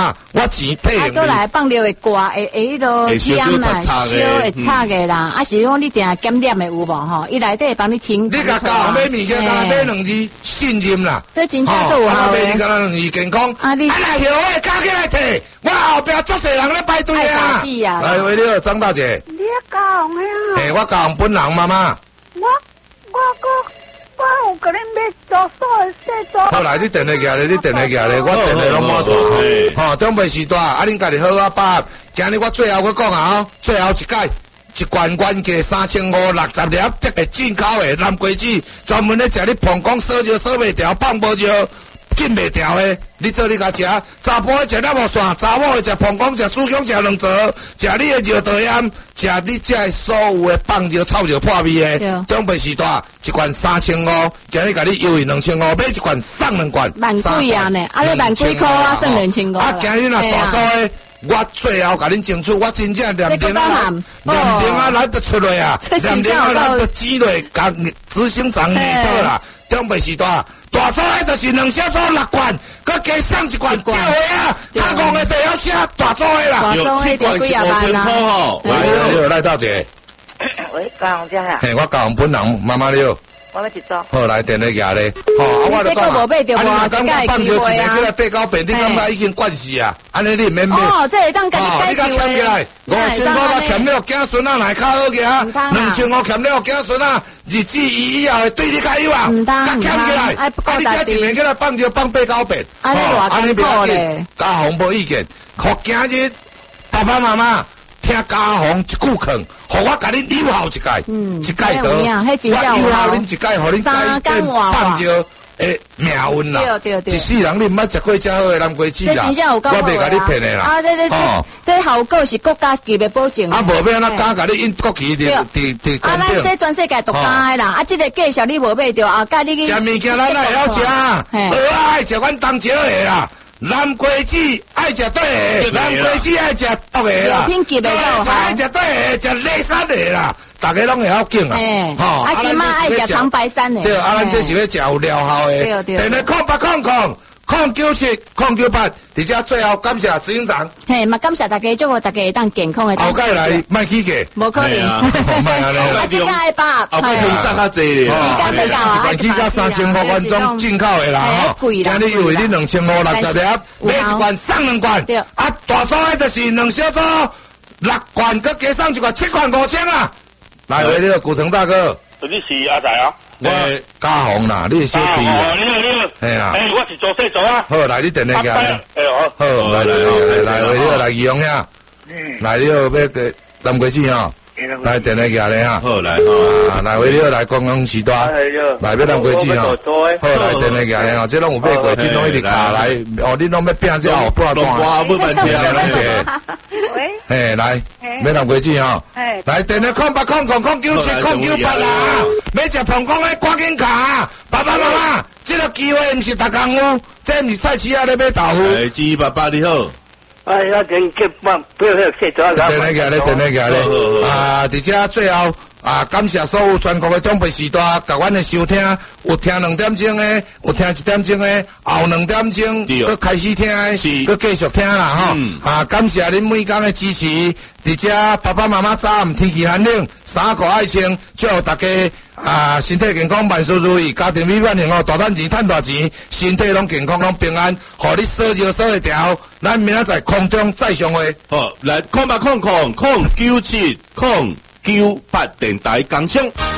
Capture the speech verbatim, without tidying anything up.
妈，我钱退用你。 啊，过来放尿的歌，会会迄个香啦，烧会擦的啦，啊是讲你定检点的有无吼？伊内底会帮你清。 你甲教行买物件，甲买两字信任啦。 这真正做有效诶。 啊，甲两字健康。 啊你。 啊来后尾加起来摕，我后壁足侪人咧排队啊。来，为你好，张大姐。 你教行呀？ 嘿，我教行本人妈妈。 我我我。我有甲你买做所的洗做。 好来，你电话寄咧，你电话寄咧，我电话拢满线。吼，中北时代，啊，恁家己好啊把。今日我最后去讲啊，最后一届，一罐原价三千五六十粒，这个进口的南瓜子，专门咧食你膀胱烧烧烧袂掉，放无烧。紧袂掉诶，你做你甲食，查甫诶食了无线，查某诶食膀胱食子宫食两座，食你诶尿道炎，食你这诶所有诶放尿臭尿破味诶，中北时代一罐三千五，今日甲你优惠两千五，买一罐送两罐， 万几啊呢？啊，你万几块啊，送两千五。 啊，今日若大组诶，我最后甲恁争取，我真正连电啊，连电啊来得出来啊，连电啊来得挤落，甲执行长领导啦，中北时代。大组诶，就是两小组六罐，佮加送一罐少诶啊！他讲诶，就要写大组诶啦。 有七罐几啊万啦。 来，你好，赖大姐。 喂，高雄姐啊。 嘿，我高雄本人，妈妈你好。 我要一组。 好，来电话夹咧。吼，啊，我就讲啊，啊，你讲放招一个过来八九遍，你感觉已经惯势啊？安尼你免买。 哦，这会当家己改你甲欠起来，五千五甲欠了囝孙仔来较好个啊，两千五欠了囝孙仔。日子以后会对你加油啊！ 唔当， 唔当，啊，你加一年起来放就放八九遍， 安尼偌辛苦咧。 家宏无意見，互今日爸爸媽媽聽家宏一句勸，互我甲恁友好一屆，一屆到，我友好恁一屆，互恁改變放就誒命運啦。一世人你毋捌食過遮好誒南瓜子啦，我袂甲你騙誒啦。 啊，對對對，這效果是國家級嘅保證。 啊，無要安怎加甲你因國旗佇佇佇關啊，咱這全世界獨家誒啦，啊，這個介紹你無買着，啊，甲你去。 食物件咱會曉食，蚵愛食阮東石嘅啦，南瓜子愛食對嘅，南瓜子愛食毒嘅啦， 品級嘅有哈，愛食對嘅，食雷山嘅啦。大家攏會曉敬啊， 吼，啊是嘛愛食長白山的， 對，啊咱這是要食有療效的，電話空八空空空九七空九八，而且最後感謝執行長， 嘿，嘛感謝大家，祝福大家會當健康的。 後屆來賣起價， 無可能， 唔係啊， 啊，這個愛把， 後屆仲賺較濟咧， 時間最高啊， 賣起價三千五分鐘進口的啦，吼，今日優惠你兩千五六十粒，買一罐送兩罐，啊，大組的就是兩小組六罐，佮加送一罐七罐五千啊。來，喂，呢個古城大哥， 你是阿仔啊？ 我嘉宏啦，你是小弟啊？ 你好，你好。係啊。誒，我是做細組啊。好，來你電話嘅。誒，好。好，來來來來，喂，呢個來義勇呀。嗯。來呢個咩嘅南瓜子啊？來電話嘅咧嚇。好，來。啊，來喂，呢個來公共時代。係啊。來咩南瓜子啊？好，來電話嘅咧嚇，即係攏有買過，即攏一直卡來。哦，你攏要變之後，不要斷。哇，不問題啊，兩姐。喂。誒，來。咩南瓜子啊？係。來電話空八空空空九七空九八啦。要食膀胱咧，趕緊卡！爸爸媽媽，這個機會唔是大家有，這唔是菜市啊咧買豆腐。誒，志爸爸你好。哎呀，真急忙，不要去卸咗啦。電話嘅咧，電話嘅咧。啊，而且最後啊，感謝所有全國嘅長輩時代，甲阮嘅收聽，有聽兩點鐘嘅，有聽一點鐘嘅，後兩點鐘，佮開始聽嘅，佮繼續聽啦，吼。啊，感謝恁每工嘅支持。而且爸爸媽媽早暗天氣寒冷，衫褲愛穿，祝大家啊身體健康，萬事如意，家庭美滿幸福，大賺錢賺大錢，身體攏健康攏平安，互你燒尿燒會調。咱明仔在空中再相會。好，來空八空空空九七空九八電台講聲。